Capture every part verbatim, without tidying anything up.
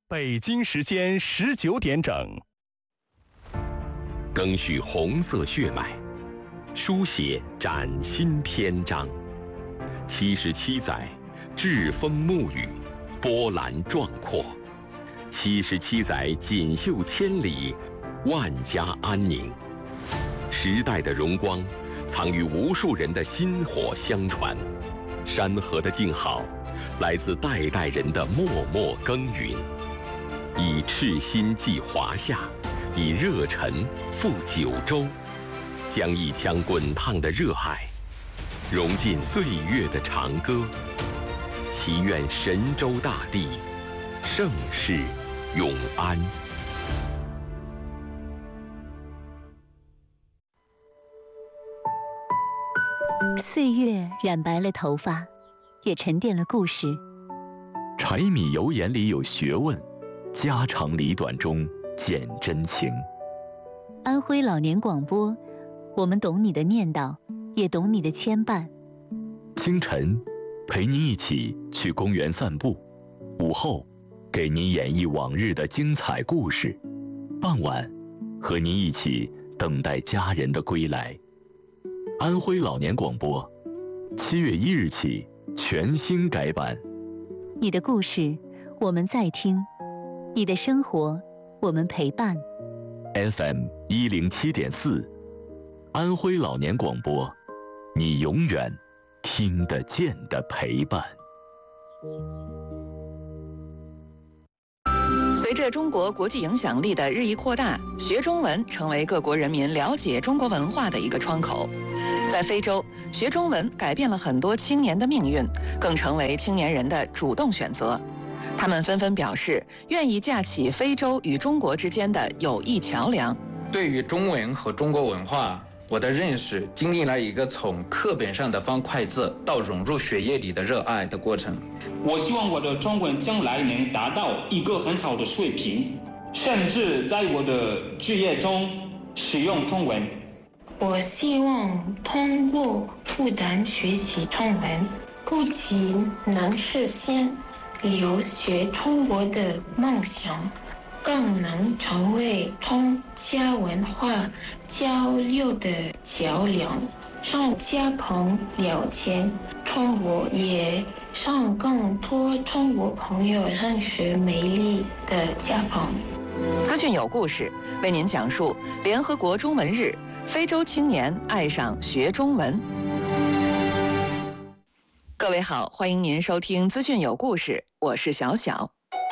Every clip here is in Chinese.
北京时间十九点整， 赓续红色血脉，书写崭新篇章。七十七载，栉风沐雨，波澜壮阔；七十七载，锦绣千里，万家安宁。时代的荣光，藏于无数人的薪火相传；山河的静好，来自代代人的默默耕耘。以赤心寄华夏，以热忱赴九州，将一腔滚烫的热爱融进岁月的长歌。祈愿神州大地盛世永安。 岁月染白了头发，也沉淀了故事。 柴米油盐里有学问，家长里短中见真情。 安徽老年广播，我们懂你的念叨，也懂你的牵绊。 清晨，陪您一起去公园散步；午后，给您演绎往日的精彩故事；傍晚，和您一起等待家人的归来。安徽老年广播，七月一日起全新改版。 你的故事，我们在听；你的生活，我们陪伴。 F M 一零七点四，安徽老年广播，你永远听得见的陪伴。 随着中国国际影响力的日益扩大，学中文成为各国人民了解中国文化的一个窗口。在非洲，学中文改变了很多青年的命运，更成为青年人的主动选择。他们纷纷表示，愿意架起非洲与中国之间的友谊桥梁。 对于中文和中国文化，我的认识经历了一个从课本上的方块字到融入血液里的热爱的过程。 我希望我的中文将来能达到一个很好的水平，甚至在我的职业中使用中文。 我希望通过不断学习中文，不仅能实现留学中国的梦想，更能成为中加文化交流的桥梁，让家朋了解中国，也让更多中国朋友认识美丽的家朋。 资讯有故事，为您讲述联合国中文日，非洲青年爱上学中文。各位好，欢迎您收听资讯有故事，我是小小。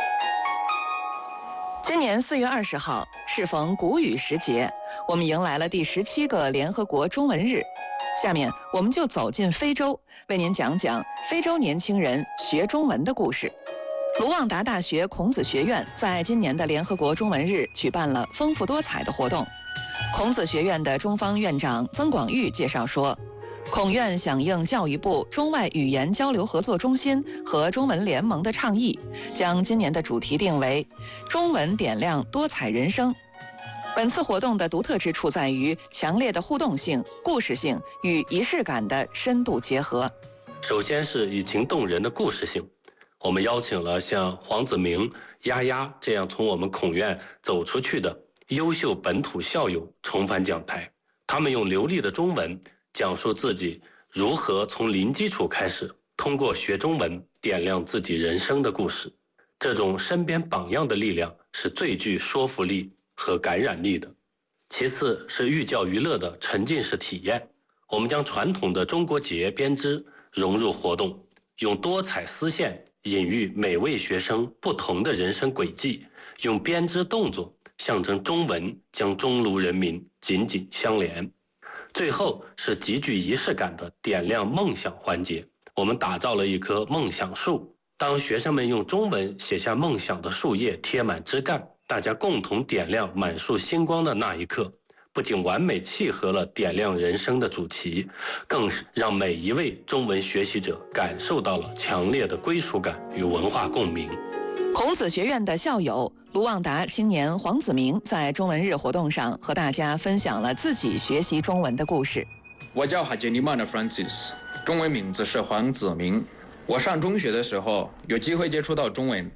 今年四月二十号，适逢谷雨时节，我们迎来了第十七个联合国中文日。下面我们就走进非洲，为您讲讲非洲年轻人学中文的故事。卢旺达大学孔子学院在今年的联合国中文日举办了丰富多彩的活动。孔子学院的中方院长曾广玉介绍说，孔院响应教育部中外语言交流合作中心和中文联盟的倡议，将今年的主题定为中文点亮多彩人生。本次活动的独特之处在于强烈的互动性、故事性与仪式感的深度结合。 首先是以情动人的故事性，我们邀请了像黄子明、丫丫这样从我们孔院走出去的优秀本土校友重返讲台，他们用流利的中文讲述自己如何从零基础开始，通过学中文点亮自己人生的故事。这种身边榜样的力量是最具说服力和感染力的。其次是寓教于乐的沉浸式体验，我们将传统的中国结编织融入活动，用多彩丝线隐喻每位学生不同的人生轨迹，用编织动作象征中文将中卢人民紧紧相连。最后是极具仪式感的点亮梦想环节，我们打造了一棵梦想树，当学生们用中文写下梦想的树叶贴满枝干，大家共同点亮满树星光的那一刻，不仅完美契合了点亮人生的主题，更是让每一位中文学习者感受到了强烈的归属感与文化共鸣。 孔子学院的校友卢旺达青年黄子明在中文日活动上和大家分享了自己学习中文的故事。 我叫海杰尼曼的 Francis， 中文名字是黄子明。我上中学的时候有机会接触到中文，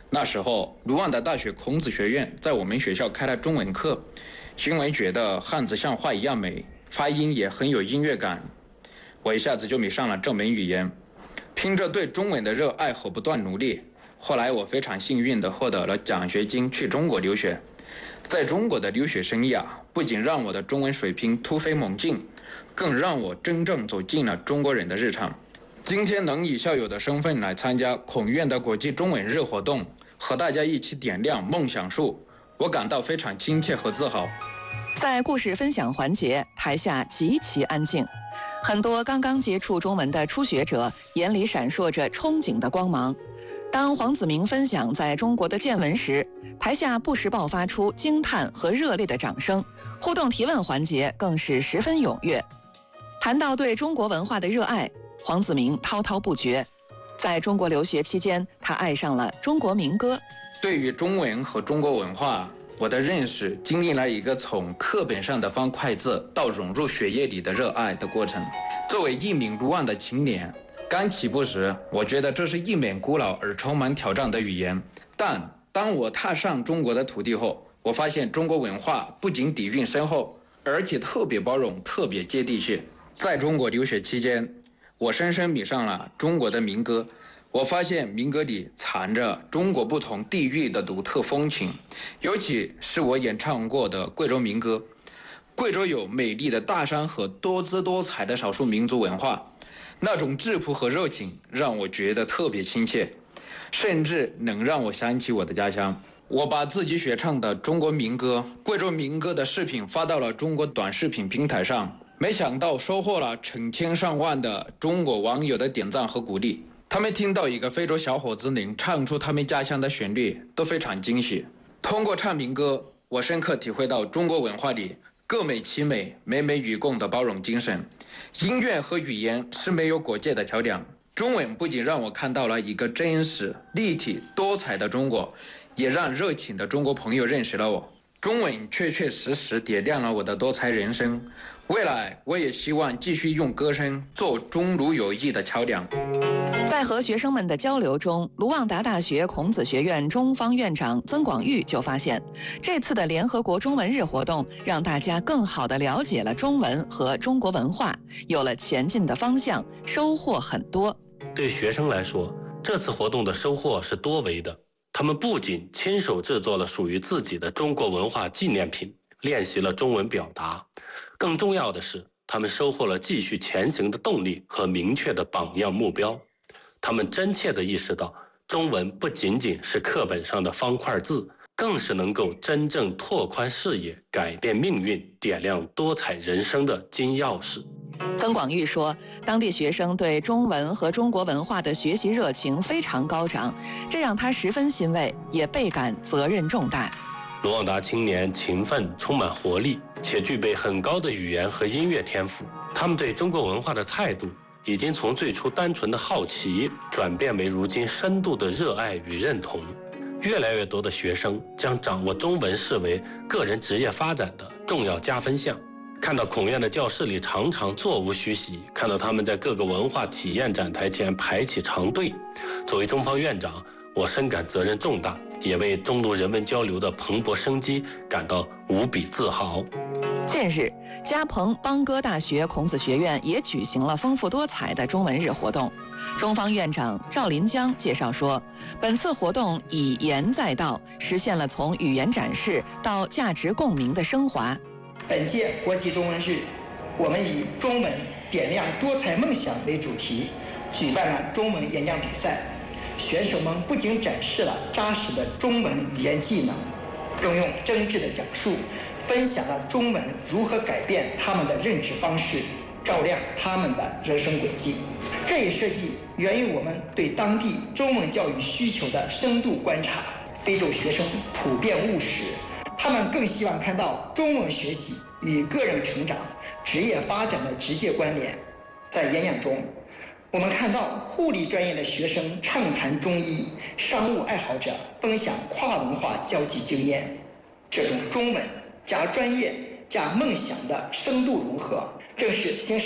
那时候，卢旺达大学孔子学院在我们学校开了中文课，因为觉得汉字像画一样美，发音也很有音乐感，我一下子就迷上了这门语言。凭着对中文的热爱和不断努力，后来我非常幸运地获得了奖学金去中国留学。在中国的留学生涯不仅让我的中文水平突飞猛进，更让我真正走进了中国人的日常。今天能以校友的身份来参加孔院的国际中文日活动，和大家一起点亮梦想树，我感到非常亲切和自豪。 在故事分享环节，台下极其安静，很多刚刚接触中文的初学者眼里闪烁着憧憬的光芒。当黄子明分享在中国的见闻时，台下不时爆发出惊叹和热烈的掌声，互动提问环节更是十分踊跃。谈到对中国文化的热爱，黄子明滔滔不绝。在中国留学期间，他爱上了中国民歌。 对于中文和中国文化，我的认识经历了一个从课本上的方块字到融入血液里的热爱的过程。作为一名卢旺的青年，刚起步时，我觉得这是一门古老而充满挑战的语言。但当我踏上中国的土地后，我发现中国文化不仅底蕴深厚，而且特别包容，特别接地气。在中国留学期间，我深深迷上了中国的民歌。我发现民歌里藏着中国不同地域的独特风情，尤其是我演唱过的贵州民歌。贵州有美丽的大山和多姿多彩的少数民族文化，那种质朴和热情让我觉得特别亲切，甚至能让我想起我的家乡。我把自己学唱的中国民歌、贵州民歌的视频发到了中国短视频平台上，没想到收获了成千上万的中国网友的点赞和鼓励。他们听到一个非洲小伙子能唱出他们家乡的旋律，都非常惊喜。通过唱民歌，我深刻体会到中国文化里各美其美、美美与共的包容精神。音乐和语言是没有国界的桥梁。中文不仅让我看到了一个真实、立体、多彩的中国，也让热情的中国朋友认识了我。中文确确实实点亮了我的多彩人生。未来我也希望继续用歌声做中卢友谊的桥梁。 在和学生们的交流中，卢旺达大学孔子学院中方院长曾广玉就发现，这次的联合国中文日活动让大家更好地了解了中文和中国文化，有了前进的方向，收获很多。 对学生来说，这次活动的收获是多维的。他们不仅亲手制作了属于自己的中国文化纪念品，练习了中文表达，更重要的是，他们收获了继续前行的动力和明确的榜样目标。他们真切地意识到，中文不仅仅是课本上的方块字，更是能够真正拓宽视野、改变命运、点亮多彩人生的金钥匙。 曾广玉说，当地学生对中文和中国文化的学习热情非常高涨，这让他十分欣慰，也倍感责任重大。 卢旺达青年勤奋、充满活力，且具备很高的语言和音乐天赋。他们对中国文化的态度已经从最初单纯的好奇，转变为如今深度的热爱与认同。越来越多的学生将掌握中文视为个人职业发展的重要加分项。看到孔院的教室里常常座无虚席，看到他们在各个文化体验展台前排起长队，作为中方院长，我深感责任重大，也为中卢人文交流的蓬勃生机感到无比自豪。 近日，嘉鹏邦哥大学孔子学院也举行了丰富多彩的中文日活动。中方院长赵林江介绍说，本次活动以言载道，实现了从语言展示到价值共鸣的升华。 本届国际中文日，我们以中文点亮多彩梦想为主题，举办了中文演讲比赛。选手们不仅展示了扎实的中文语言技能，更用真挚的讲述分享了中文如何改变他们的认知方式，照亮他们的人生轨迹。这一设计源于我们对当地中文教育需求的深度观察。非洲学生普遍务实，他们更希望看到中文学习与个人成长、职业发展的直接关联。在演讲中，我们看到护理专业的学生畅谈中医，商务爱好者分享跨文化交际经验。这种中文加专业加梦想的深度融合，正是新时代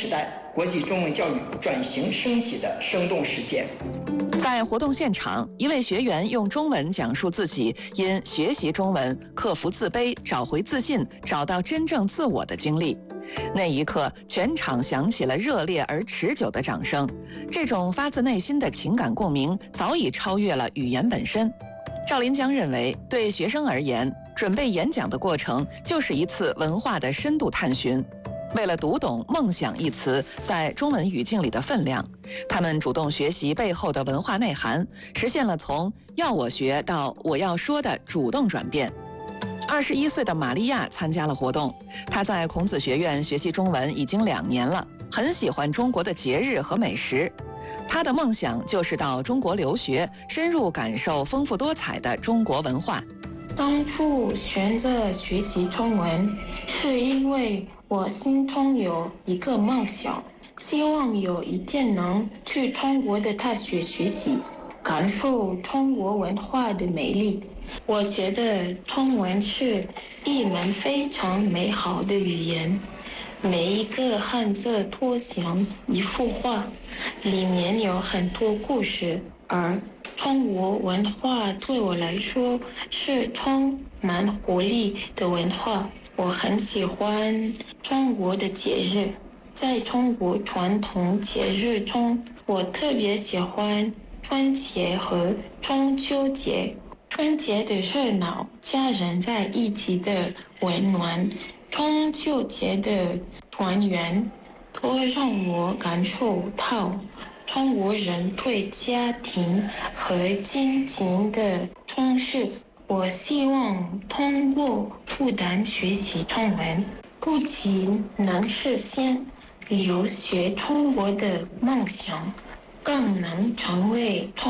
国际中文教育转型升级的生动实践。 在活动现场，一位学员用中文讲述自己因学习中文克服自卑、找回自信、找到真正自我的经历。那一刻，全场响起了热烈而持久的掌声。这种发自内心的情感共鸣，早已超越了语言本身。赵林江认为，对学生而言，准备演讲的过程就是一次文化的深度探寻。为了读懂“梦想”一词在中文语境里的分量，他们主动学习背后的文化内涵，实现了从“要我学”到“我要说”的主动转变。二十一岁的玛利亚参加了活动，她在孔子学院学习中文已经两年了，很喜欢中国的节日和美食。她的梦想就是到中国留学，深入感受丰富多彩的中国文化。 当初选择学习中文，是因为我心中有一个梦想，希望有一天能去中国的大学学习，感受中国文化的美丽。我觉得中文是一门非常美好的语言，每一个汉字都像一幅画，里面有很多故事，而中国文化对我来说是充满活力的文化。我很喜欢中国的节日，在中国传统节日中，我特别喜欢春节和中秋节。春节的热闹，家人在一起的温暖，中秋节的团圆，都让我感受到中国人对家庭和亲情的重视。我希望通过不断学习中文，不仅能实现留学中国的梦想，更能成为中